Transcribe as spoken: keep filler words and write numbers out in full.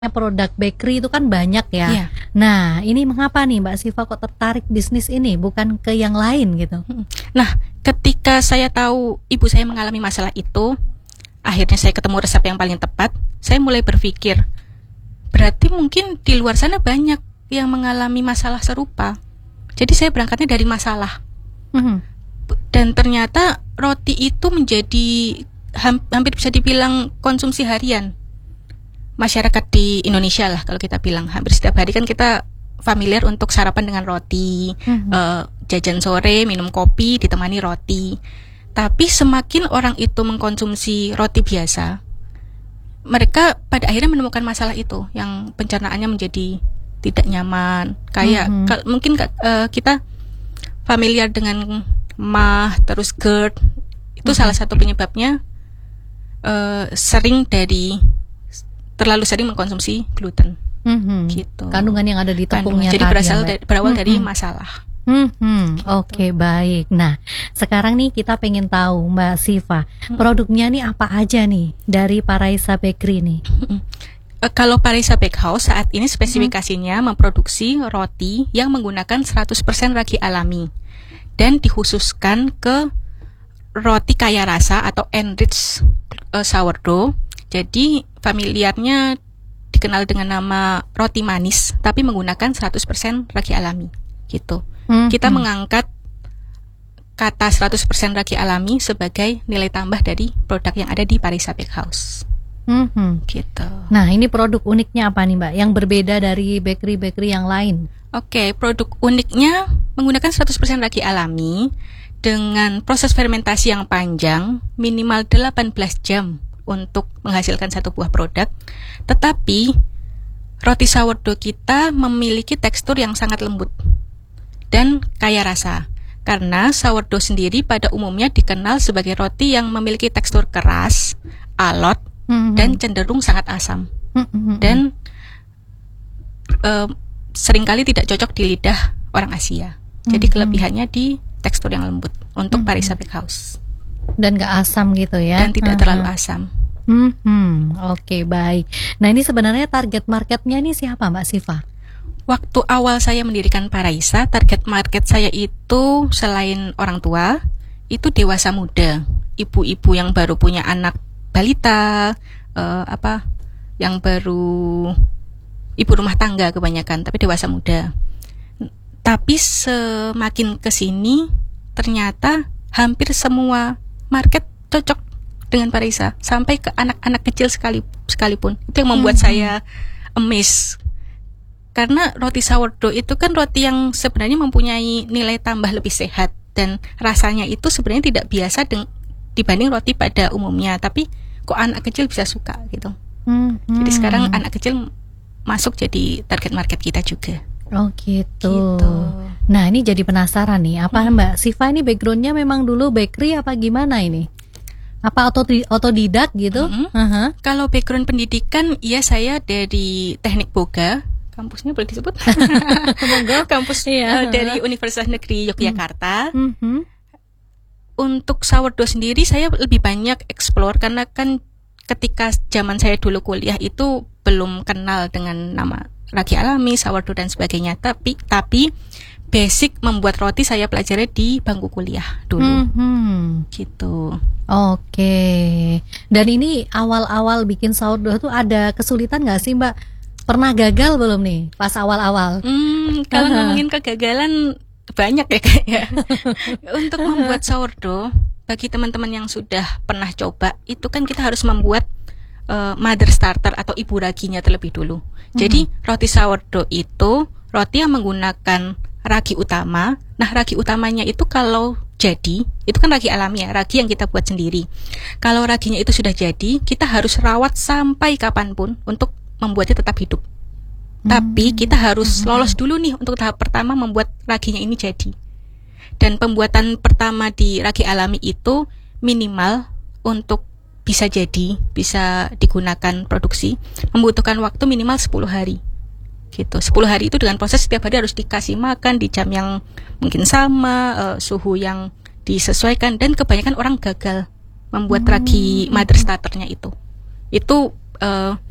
Produk bakery itu kan banyak ya. Iya. Nah, ini mengapa nih Mbak Siva kok tertarik bisnis ini bukan ke yang lain gitu? Nah, ketika saya tahu ibu saya mengalami masalah itu, akhirnya saya ketemu resep yang paling tepat. Saya mulai berpikir, berarti mungkin di luar sana banyak yang mengalami masalah serupa. Jadi saya berangkatnya dari masalah. Mm-hmm. Dan ternyata roti itu menjadi hampir bisa dibilang konsumsi harian masyarakat di Indonesia lah, kalau kita bilang hampir setiap hari kan kita familiar untuk sarapan dengan roti, mm-hmm. uh, jajan sore minum kopi ditemani roti. Tapi semakin orang itu mengkonsumsi roti biasa, mereka pada akhirnya menemukan masalah itu, yang pencernaannya menjadi tidak nyaman. Kayak mm-hmm. kal- mungkin uh, kita familiar dengan mah terus GERD, itu mm-hmm. salah satu penyebabnya uh, sering dari terlalu sering mengkonsumsi gluten, mm-hmm. gitu. Kandungan yang ada di tepungnya. Jadi berasal ya, dari, berawal mm-hmm. dari masalah. Mm-hmm. Gitu. Oke, okay, baik. Nah, sekarang nih kita pengen tahu Mbak Siva, mm-hmm. produknya nih apa aja nih dari Paraisa Bakery nih? Mm-hmm. Uh, kalau Paraisa Bakehouse saat ini spesifikasinya mm-hmm. memproduksi roti yang menggunakan seratus persen ragi alami dan dikhususkan ke roti kaya rasa atau enriched uh, sourdough. Jadi familiarnya dikenal dengan nama roti manis, tapi menggunakan seratus persen ragi alami, gitu. Hmm, Kita hmm. mengangkat kata seratus persen ragi alami sebagai nilai tambah dari produk yang ada di Paraisa Bakehouse. Hmm, gitu. Nah, ini produk uniknya apa nih Mbak, yang berbeda dari bakery-bakery yang lain? Oke, produk uniknya menggunakan seratus persen ragi alami dengan proses fermentasi yang panjang, minimal delapan belas jam untuk menghasilkan satu buah produk. Tetapi roti sourdough kita memiliki tekstur yang sangat lembut dan kaya rasa, karena sourdough sendiri pada umumnya dikenal sebagai roti yang memiliki tekstur keras, alot, mm-hmm. dan cenderung sangat asam, mm-hmm. dan uh, seringkali tidak cocok di lidah orang Asia. Jadi mm-hmm. kelebihannya di tekstur yang lembut untuk mm-hmm. Paraisa Bakehouse. Dan gak asam gitu ya? Dan tidak uh-huh. terlalu asam. Hmm, oke, okay, baik. Nah, ini sebenarnya target marketnya ini siapa Mbak Siva? Waktu awal saya mendirikan Paraisa, target market saya itu selain orang tua, itu dewasa muda, ibu-ibu yang baru punya anak balita, uh, apa, yang baru ibu rumah tangga kebanyakan, tapi dewasa muda. Tapi semakin kesini, ternyata hampir semua market cocok dengan Paraisa, sampai ke anak-anak kecil sekali sekalipun. Itu yang membuat hmm. saya amazed. Karena roti sourdough itu kan roti yang sebenarnya mempunyai nilai tambah lebih sehat, dan rasanya itu sebenarnya tidak biasa deng- dibanding roti pada umumnya. Tapi kok anak kecil bisa suka gitu. Hmm. Jadi sekarang anak kecil masuk jadi target market kita juga. Oh gitu. gitu. Nah, ini jadi penasaran nih, apa hmm. Mbak Siva ini backgroundnya memang dulu bakery apa gimana ini? Apa otodi- otodidak gitu? Mm-hmm. Uh-huh. Kalau background pendidikan, ya saya dari Teknik Boga, kampusnya boleh disebut? Kampus iya, uh, dari Universitas Negeri Yogyakarta. Mm-hmm. Untuk sourdough sendiri saya lebih banyak explore, karena kan ketika zaman saya dulu kuliah itu belum kenal dengan nama ragi alami, sourdough dan sebagainya. Tapi tapi basic membuat roti saya pelajari di bangku kuliah dulu. Mm-hmm. Gitu. Oke. Dan ini awal-awal bikin sourdough tuh ada kesulitan nggak sih Mbak? Pernah gagal belum nih pas awal-awal? Hmm, kalau uh-huh. ngomongin kegagalan banyak ya kayaknya. Untuk membuat sourdough, bagi teman-teman yang sudah pernah coba, itu kan kita harus membuat uh, mother starter atau ibu raginya terlebih dulu. Jadi hmm. roti sourdough itu roti yang menggunakan ragi utama. Nah, ragi utamanya itu kalau jadi, itu kan ragi alami ya, ragi yang kita buat sendiri. Kalau raginya itu sudah jadi, kita harus rawat sampai kapanpun untuk membuatnya tetap hidup. Hmm. Tapi kita harus lolos dulu nih untuk tahap pertama membuat raginya ini jadi. Dan pembuatan pertama di ragi alami itu minimal untuk bisa jadi, bisa digunakan produksi, membutuhkan waktu minimal sepuluh hari. Gitu. sepuluh hari itu dengan proses setiap hari harus dikasih makan di jam yang mungkin sama, uh, suhu yang disesuaikan, dan kebanyakan orang gagal membuat hmm. ragi mother starternya itu. Itu uh,